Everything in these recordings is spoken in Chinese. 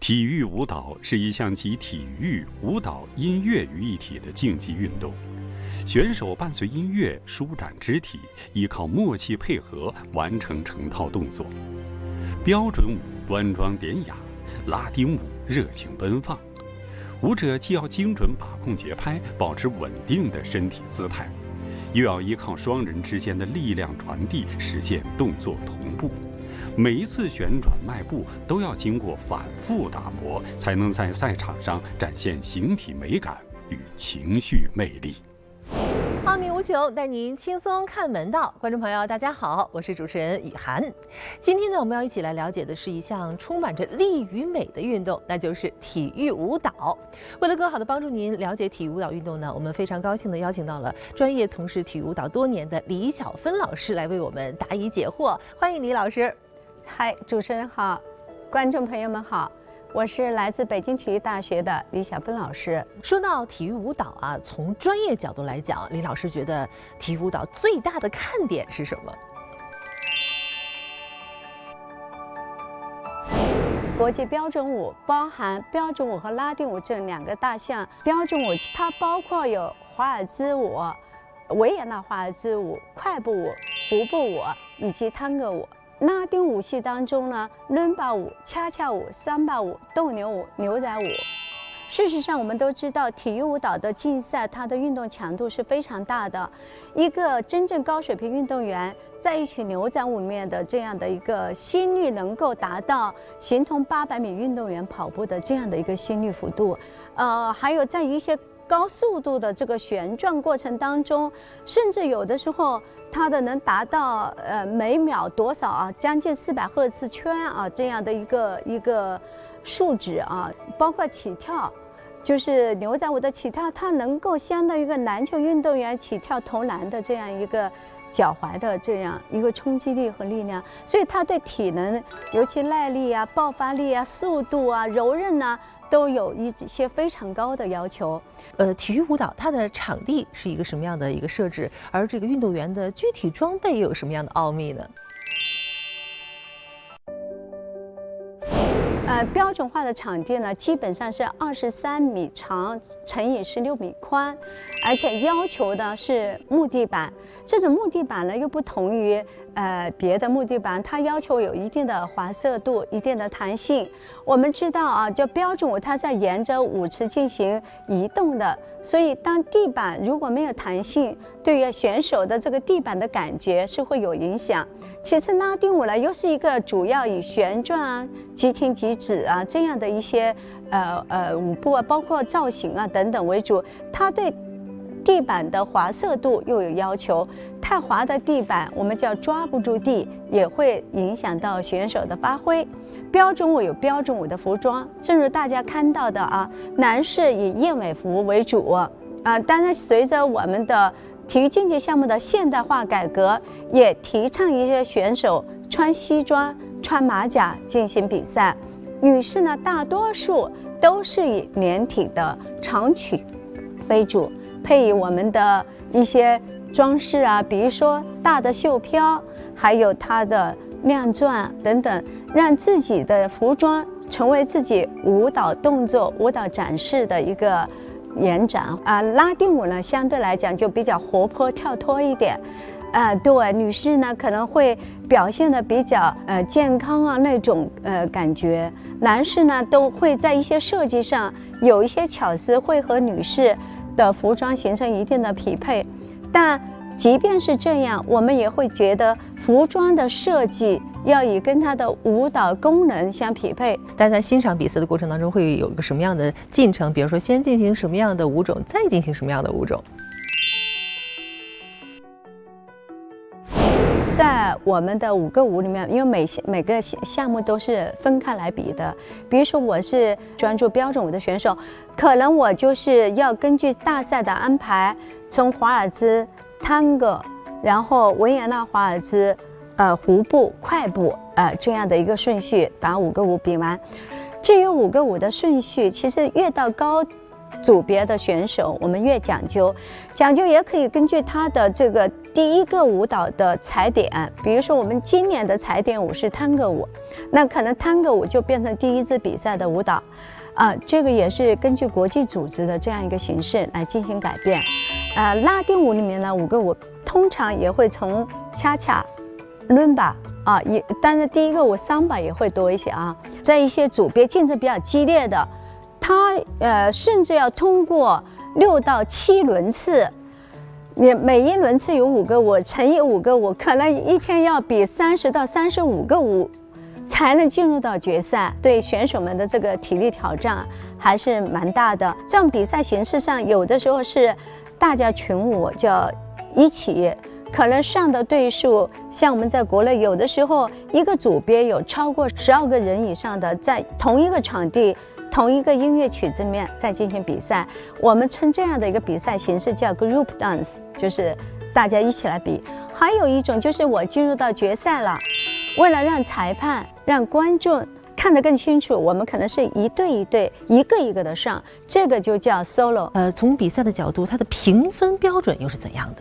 体育舞蹈是一项集体育、舞蹈、音乐于一体的竞技运动。选手伴随音乐舒展肢体，依靠默契配合完成成套动作。标准舞端庄典雅，拉丁舞热情奔放。舞者既要精准把控节拍，保持稳定的身体姿态，又要依靠双人之间的力量传递，实现动作同步。每一次旋转迈步都要经过反复打磨，才能在赛场上展现形体美感与情绪魅力。 奥秘无穷，带您轻松看门道。观众朋友，大家好，我是主持人雨涵。今天呢，我们要一起来了解的是一项充满着力与美的运动，那就是体育舞蹈。为了更好的帮助您了解体育舞蹈运动呢，我们非常高兴地邀请到了专业从事体育舞蹈多年的李晓芬老师来为我们答疑解惑。欢迎李老师。 嗨，主持人好，观众朋友们好。我是来自北京体育大学的李晓芬老师。 说到体育舞蹈啊，从专业角度来讲，李老师觉得体育舞蹈最大的看点是什么？ 国际标准舞包含标准舞和拉丁舞这两个大项。标准舞它包括有华尔兹舞、维也纳华尔兹舞、快步舞、胡步舞以及探戈舞。拉丁舞系当中呢，伦巴舞、恰恰舞、桑巴舞、斗牛舞、牛仔舞。事实上，我们都知道，体育舞蹈的竞赛，它的运动强度是非常大的。一个真正高水平运动员，在一曲牛仔舞里面的这样的一个心率，能够达到形同800米运动员跑步的这样的一个心率幅度。还有在一些高速度的这个旋转过程当中，甚至有的时候它的能达到每秒多少啊，将近400赫兹圈啊这样的一个数值啊，包括起跳，就是牛仔舞的起跳，它能够相当于一个篮球运动员起跳投篮的这样一个脚踝的这样一个冲击力和力量，所以它对体能，尤其耐力啊、爆发力啊、速度啊、柔韧啊，都有一些非常高的要求。 体育舞蹈它的场地是一个什么样的一个设置？而这个运动员的具体装备又有什么样的奥秘呢？ 标准化的场地呢，基本上是23米长乘以16米宽，而且要求的是木地板。这种木地板呢，又不同于别的木地板，它要求有一定的滑色度、一定的弹性。我们知道啊，就标准舞它是要沿着舞池进行移动的，所以当地板如果没有弹性，对于选手的这个地板的感觉是会有影响。其次，拉丁舞呢又是一个主要以旋转啊、即停即止啊这样的一些舞步啊，包括造型啊等等为主，它对地板的滑色度又有要求。太滑的地板我们叫抓不住地，也会影响到选手的发挥。标准舞有标准舞的服装，正如大家看到的啊，男士以燕尾服为主啊。当然，随着我们的体育竞技项目的现代化改革，也提倡一些选手穿西装、穿马甲进行比赛。女士呢，大多数都是以连体的长裙为主，配以我们的一些装饰啊，比如说大的袖飘，还有它的亮钻等等，让自己的服装成为自己舞蹈动作、舞蹈展示的一个延展啊。拉丁舞呢，相对来讲就比较活泼跳脱一点。对，女士呢可能会表现的比较健康啊那种感觉，男士呢都会在一些设计上有一些巧思，会和女士的服装形成一定的匹配。但即便是这样，我们也会觉得服装的设计要以跟它的舞蹈功能相匹配。 大家在欣赏比赛的过程当中会有一个什么样的进程？比如说先进行什么样的舞种，再进行什么样的舞种？ 在我们的5个舞里面，因为每个项目都是分开来比的。比如说我是专注标准舞的选手，可能我就是要根据大赛的安排，从华尔兹、探戈，然后维也纳华尔兹、胡步、快步这样的一个顺序，把5个舞比完。至于5个舞的顺序，其实越到高组别的选手，我们越讲究，也可以根据他的这个第一个舞蹈的踩点，比如说我们今年的踩点舞是探戈舞，那可能探戈舞就变成第一支比赛的舞蹈，这个也是根据国际组织的这样一个形式来进行改变。拉丁舞里面呢，5个舞通常也会从恰恰、伦巴但是第一个舞桑巴也会多一些啊。在一些组别竞争比较激烈的，它甚至要通过6到7轮次，你每一轮次有5个舞乘以5个舞，可能一天要比30到35个舞才能进入到决赛，对选手们的这个体力挑战还是蛮大的。这种比赛形式上，有的时候是大家群舞就要一起，可能上的队数，像我们在国内有的时候一个组别有超过12个人以上的，在同一个场地同一个音乐曲子里面在进行比赛，我们称这样的一个比赛形式叫 group dance， 就是大家一起来比。还有一种就是我进入到决赛了，为了让裁判让观众看得更清楚，我们可能是一对一对，一个一个的上，这个就叫 solo。 从比赛的角度，它的评分标准又是怎样的？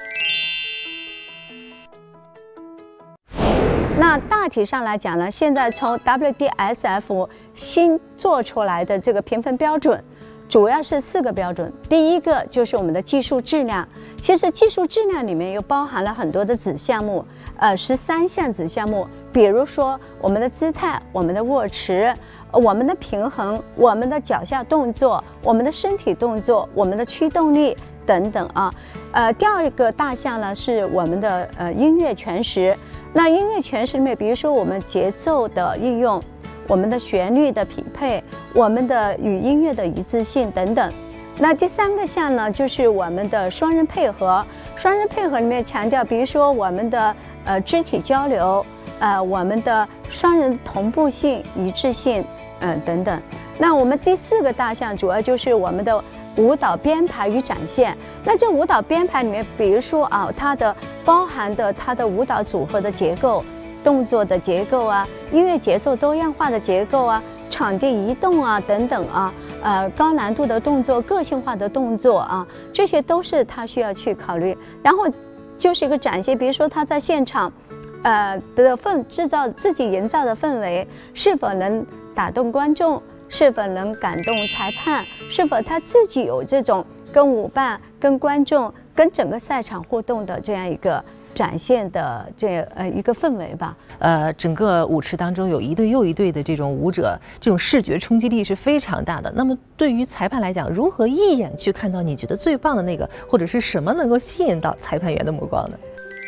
那大体上来讲呢，现在从 WDSF 新做出来的这个评分标准，主要是4个标准。第一个就是我们的技术质量，其实技术质量里面又包含了很多的子项目，13项子项目，比如说我们的姿态、我们的握持、我们的平衡、我们的脚下动作、我们的身体动作、我们的驱动力等等啊。第2个大项呢是我们的音乐诠释。那音乐诠释里面，比如说我们节奏的应用，我们的旋律的匹配，我们的与音乐的一致性等等。那第3个项呢，就是我们的双人配合。双人配合里面强调，比如说我们的肢体交流，我们的双人同步性、一致性，等等。那我们第4个大项主要就是我们的舞蹈编排与展现。那这舞蹈编排里面，比如说它的包含的它的舞蹈组合的结构、动作的结构啊、音乐节奏多样化的结构啊、场地移动啊等等啊，高难度的动作、个性化的动作啊，这些都是它需要去考虑。然后就是一个展现，比如说他在现场，制造自己营造的氛围是否能打动观众，是否能感动裁判，是否他自己有这种跟舞伴、跟观众、跟整个赛场互动的这样一个展现的一个氛围吧。 整个舞池当中有一对又一对的这种舞者，这种视觉冲击力是非常大的。那么对于裁判来讲，如何一眼去看到你觉得最棒的那个，或者是什么能够吸引到裁判员的目光呢？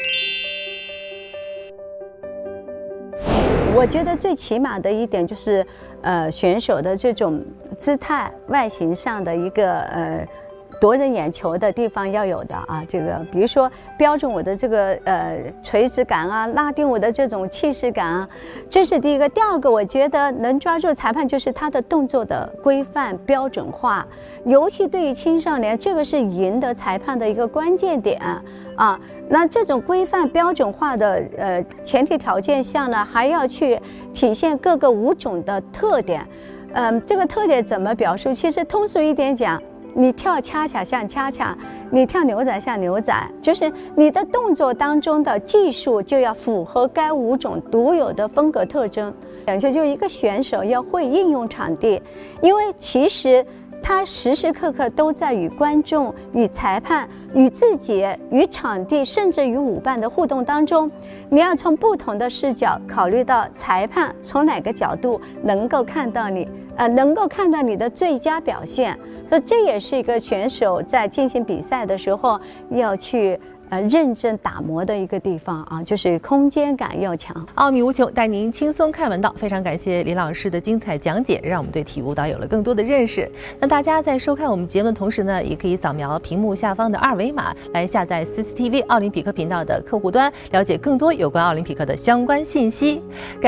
我觉得最起码的一点就是，选手的这种姿态、外形上的一个夺人眼球的地方要有的啊。这个比如说标准舞的这个垂直感啊，拉丁舞的这种气势感啊，这是第一个。第2个，我觉得能抓住裁判就是他的动作的规范标准化，尤其对于青少年，这个是赢得裁判的一个关键点啊。那这种规范标准化的前提条件下呢，还要去体现各个舞种的特点。这个特点怎么表述？其实通俗一点讲，你跳恰恰像恰恰，你跳牛仔像牛仔，就是你的动作当中的技术就要符合该舞种独有的风格特征。讲究就一个选手要会应用场地，因为其实他时时刻刻都在与观众、与裁判、与自己、与场地，甚至与舞伴的互动当中，你要从不同的视角考虑到裁判从哪个角度能够看到你，能够看到你的最佳表现。所以这也是一个选手在进行比赛的时候要去认真打磨的一个地方啊，就是空间感要强。 奥秘无穷，带您轻松看文道。非常感谢李老师的精彩讲解，让我们对体育舞蹈有了更多的认识。那大家在收看我们节目的同时呢，也可以扫描屏幕下方的2维码来下载 CCTV 奥林匹克频道的客户端，了解更多有关奥林匹克的相关信息。